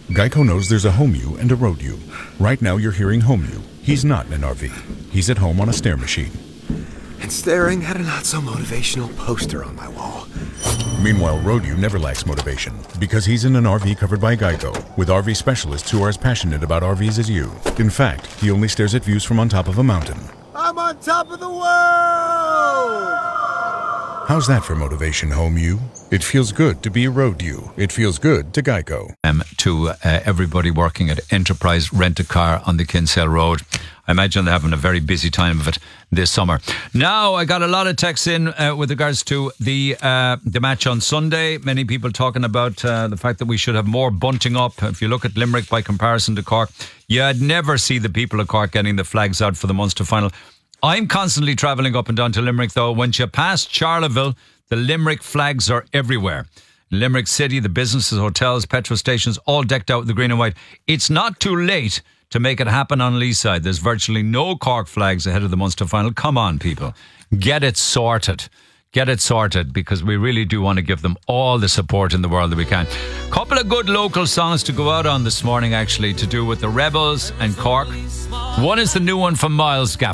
Geico knows there's a home you and a road you. Right now you're hearing home you. He's not in an RV. He's at home on a stair machine. And staring at a not-so-motivational poster on my wall. Meanwhile, road you never lacks motivation because he's in an RV covered by Geico with RV specialists who are as passionate about RVs as you. In fact, he only stares at views from on top of a mountain. I'm on top of the world! How's that for motivation, home you? It feels good to be a road you. It feels good to Geico. To everybody working at Enterprise Rent-A-Car on the Kinsale Road. I imagine they're having a very busy time of it this summer. Now, I got a lot of texts in with regards to the match on Sunday. Many people talking about the fact that we should have more bunting up. If you look at Limerick by comparison to Cork, you'd never see the people of Cork getting the flags out for the Munster final. I'm constantly travelling up and down to Limerick, though. Once you pass Charleville, the Limerick flags are everywhere. In Limerick City, the businesses, hotels, petrol stations, all decked out with the green and white. It's not too late to make it happen on Leeside. There's virtually no Cork flags ahead of the Munster final. Come on, people. Get it sorted. Get it sorted, because we really do want to give them all the support in the world that we can. Couple of good local songs to go out on this morning, actually, to do with the Rebels and Cork. One is the new one from Miles Gaff.